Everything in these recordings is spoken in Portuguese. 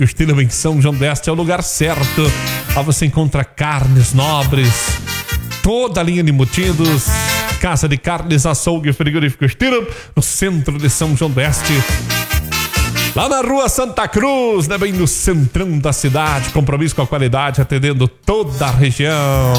O Estilo em São João d'Este é o lugar certo. Lá você encontra carnes nobres, toda a linha de embutidos, casa de carnes, açougue, frigorífico Estilo, no centro de São João d'Este. Lá na rua Santa Cruz, né, bem no centrão da cidade. Compromisso com a qualidade, atendendo toda a região.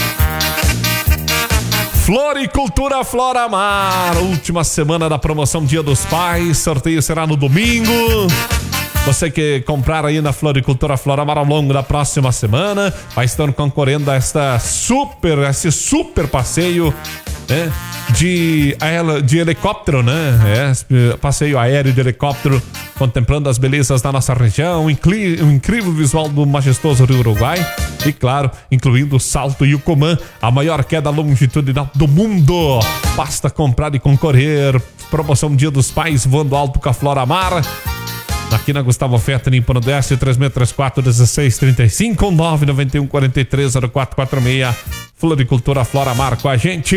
Floricultura Floramar, última semana da promoção Dia dos Pais. Sorteio será no domingo. Você que comprar aí na Floricultura Floramar ao longo da próxima semana vai estar concorrendo a esse super passeio, né, de helicóptero, né? Passeio aéreo de helicóptero, contemplando as belezas da nossa região, um incrível visual do majestoso Rio Uruguai e, claro, incluindo o Salto Yucumã, a maior queda longitudinal do mundo. Basta comprar e concorrer. Promoção Dia dos Pais, voando alto com a Floramar. Aqui na Gustavo Feta, em Pano Deste, 3634-1635, 991-430446. Floricultura Floramar com a gente.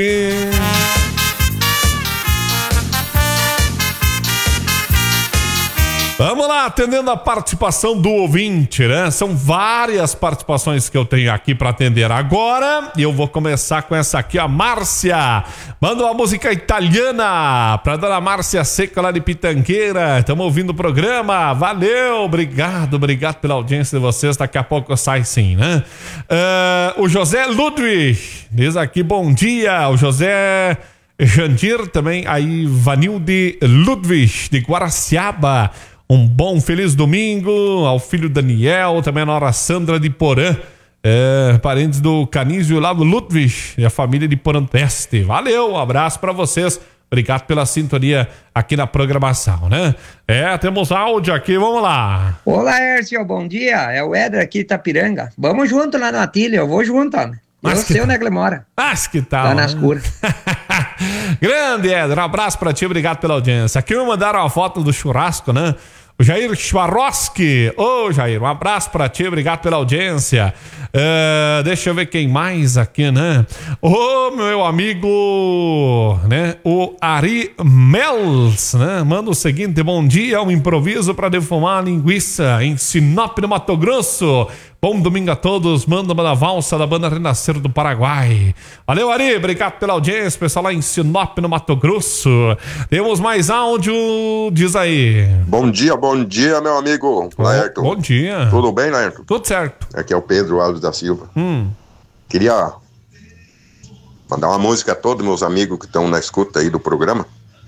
Vamos lá, atendendo a participação do ouvinte, né? São várias participações que eu tenho aqui para atender agora. E eu vou começar com essa aqui, a Márcia. Manda uma música italiana pra dona Márcia Seca lá de Pitangueira. Estamos ouvindo o programa. Valeu, obrigado pela audiência de vocês. Daqui a pouco sai sim, né? O José Ludwig diz aqui, bom dia. O José Jandir também, aí Vanilde Ludwig de Guaraciaba. Um bom, feliz domingo ao filho Daniel, também a nora Sandra de Porã, parentes do Canísio lá do Ludwig e a família de Porã Teste. Valeu, um abraço para vocês. Obrigado pela sintonia aqui na programação, né? Temos áudio aqui, vamos lá. Olá, Hércio, bom dia. É o Éder aqui de Itapiranga. Vamos junto lá no Atílio, eu vou junto, né? Eu sei onde é que ele mora. Mas que tal? Lá nas curas. Grande, Éder, um abraço pra ti, obrigado pela audiência. Aqui me mandaram uma foto do churrasco, né? O Jair Schwaroski. Ô, Jair, um abraço pra ti, obrigado pela audiência. Deixa eu ver quem mais aqui, né? Meu amigo, né? O Ari Mels, né? Manda o seguinte, bom dia, um improviso pra defumar a linguiça em Sinop, no Mato Grosso. Bom domingo a todos, manda uma valsa da banda Renascer do Paraguai. Valeu, Ari, obrigado pela audiência, pessoal lá em Sinop, no Mato Grosso. Temos mais áudio, diz aí. Bom dia, meu amigo Laerto. Bom dia. Tudo bem, Laerto? Tudo certo. Aqui é o Pedro Alves da Silva. Queria mandar uma música a todos meus amigos que estão na escuta aí do programa.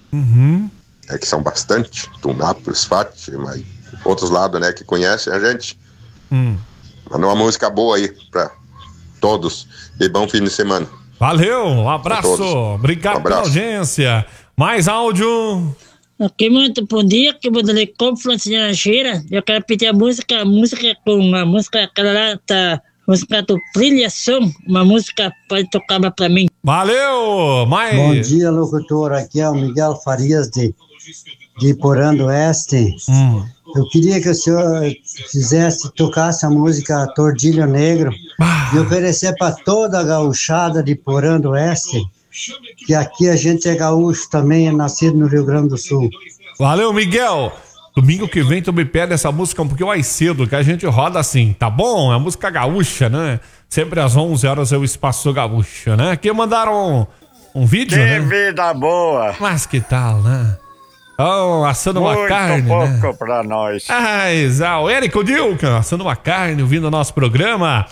Que são bastante, Tunápolis, Fátima, mas outros lados, né, que conhecem a gente. Mandar uma música boa aí pra todos e bom fim de semana. Valeu, um abraço, obrigado pela audiência. Mais áudio. Ok, muito bom dia, aqui é o Dalecom, Francinha Cheira. Eu quero pedir a música com a música aquela lá, música do Brilhação, uma música pode tocar pra mim. Valeu, mais. Bom dia, locutor, aqui é o Miguel Farias de Porã do Oeste. Eu queria que o senhor tocasse a música Tordilho Negro e oferecer para toda a gauchada de Porã do Oeste, que aqui a gente é gaúcho também, é nascido no Rio Grande do Sul. Valeu, Miguel. Domingo que vem tu me pede essa música um pouquinho mais cedo, que a gente roda assim, tá bom? É música gaúcha, né? Sempre às 11 horas é o Espaço Gaúcho, né? Aqui mandaram um vídeo, que né? vida boa! Mas que tal, né? Assando uma carne, muito pouco, né? pra nós. O Érico Dilka, assando uma carne, ouvindo o nosso programa.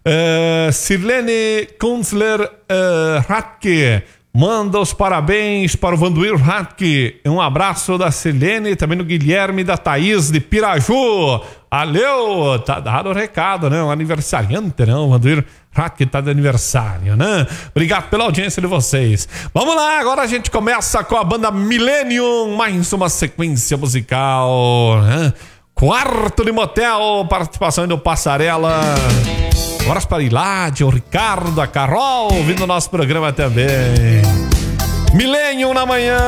Sirlene Kunzler Ratke manda os parabéns para o Vanduir Ratke. Um abraço da Sirlene, também do Guilherme da Thaís de Piraju. Valeu, tá dado o recado, né? Um aniversariante, né? O Vanduir Ratke tá de aniversário, né? Obrigado pela audiência de vocês. Vamos lá, agora a gente começa com a banda Millennium, mais uma sequência musical, né? Quarto de Motel, participação do Passarela. Horas para Hiládio, o Ricardo, a Carol, ouvindo o nosso programa também. Millennium na manhã.